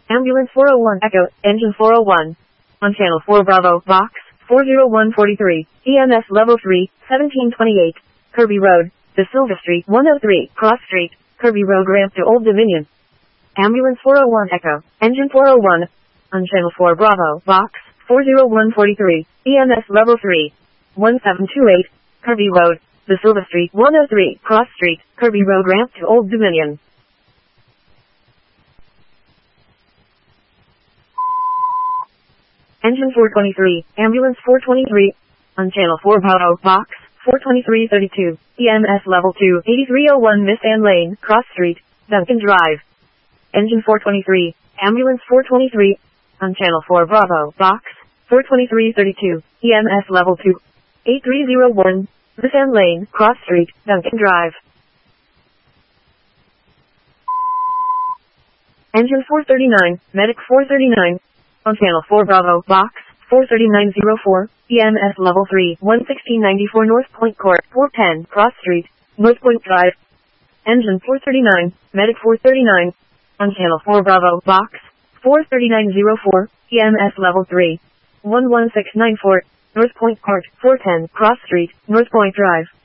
Ambulance 401 Echo, Engine 401. On Channel 4 Bravo, Box 40143, EMS Level 3, 1728, Kirby Road, The Silver Street 103, Cross Street, Kirby Road ramp to Old Dominion. Ambulance 401 Echo, Engine 401. On Channel 4 Bravo, Box 40143, EMS Level 3, 1728, Kirby Road, The Silver Street 103, Cross Street, Kirby Road ramp to Old Dominion. Engine 423, Ambulance 423, on Channel 4 Bravo, Box 42332, EMS Level 2, 8301 Miss Ann Lane, Cross Street, Duncan Drive. Engine 423, Ambulance 423, on Channel 4 Bravo, Box 42332, EMS Level 2, 8301, Miss Ann Lane, Cross Street, Duncan Drive. Engine 439, Medic 439, on Channel 4 Bravo, Box 43904, EMS Level 3, 11694 North Point Court, 410, Cross Street, North Point Drive. Engine 439, Medic 439, on Channel 4 Bravo, Box 43904, EMS Level 3, 11694, North Point Court, 410, Cross Street, North Point Drive.